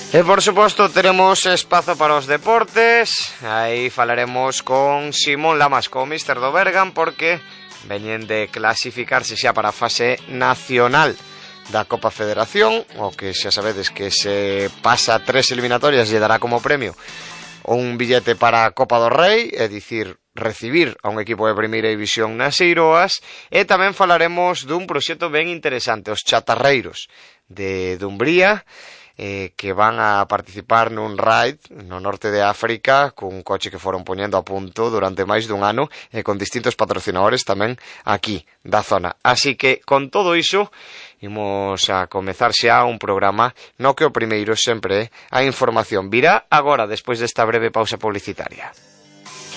E por suposto teremos espazo para os deportes. Aí falaremos con Simón Lamas, con Mister do Bergan, porque veñen de clasificarse xa para a fase nacional da Copa Federación, o que xa sabedes que se pasa 3 eliminatorias lle dará como premio un billete para a Copa do Rei, é dicir, recibir a un equipo de primeira división nas Eiroas. E tamén falaremos dun proxecto ben interesante, os chatarreiros de Dumbría, que van a participar nun raid no norte de África cun coche que foron poñendo a punto durante máis dun ano e con distintos patrocinadores tamén aquí da zona. Así que con todo iso imos a comezar xa un programa no que o primeiro sempre a información virá agora despois desta breve pausa publicitaria.